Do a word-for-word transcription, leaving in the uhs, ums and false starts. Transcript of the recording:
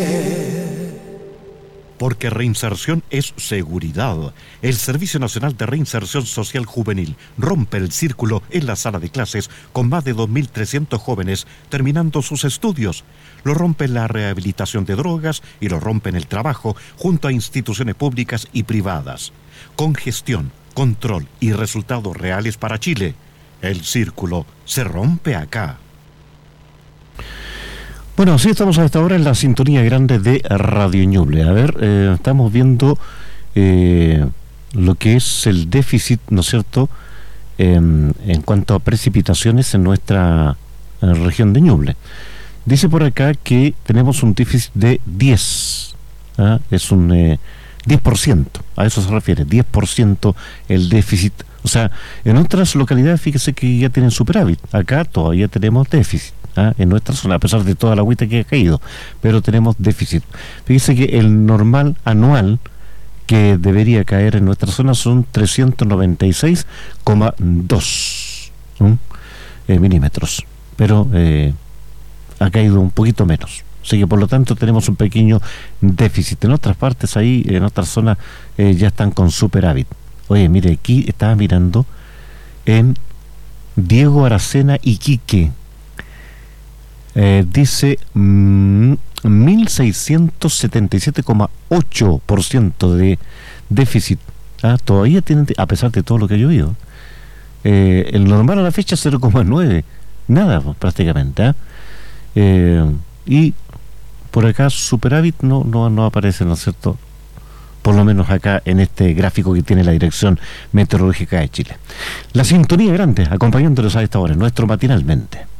Porque reinserción es seguridad. El Servicio Nacional de Reinserción Social Juvenil rompe el círculo en la sala de clases con más de dos mil trescientos jóvenes terminando sus estudios. Lo rompe en la rehabilitación de drogas y lo rompe en el trabajo junto a instituciones públicas y privadas. Con gestión, control y resultados reales para Chile, el círculo se rompe acá. Bueno, sí, estamos a esta hora en la sintonía grande de Radio Ñuble. A ver, eh, estamos viendo eh, lo que es el déficit, ¿no es cierto?, eh, en cuanto a precipitaciones en nuestra eh, región de Ñuble. Dice por acá que tenemos un déficit de diez, ¿ah? Es un eh, diez por ciento, a eso se refiere, diez por ciento el déficit. O sea, en otras localidades, fíjese que ya tienen superávit, acá todavía tenemos déficit. ¿Ah? En nuestra zona, a pesar de toda la agüita que ha caído, pero tenemos déficit. Fíjese que el normal anual que debería caer en nuestra zona son trescientos noventa y seis coma dos eh, milímetros, pero eh, ha caído un poquito menos. Así que por lo tanto tenemos un pequeño déficit. En otras partes ahí, en otras zonas, eh, ya están con superávit. Oye, mire, aquí estaba mirando en Diego Aracena, Iquique. Eh, dice mmm, mil seiscientos setenta y siete coma ocho por ciento de déficit. Ah, todavía tienen, a pesar de todo lo que ha llovido. Eh, el normal a la fecha cero coma nueve, nada prácticamente. ¿eh? Eh, y por acá superávit no, no, no aparece, ¿no es cierto? Por lo menos acá en este gráfico que tiene la Dirección Meteorológica de Chile. La sintonía grande, acompañándolos a esta hora, nuestro matinalmente.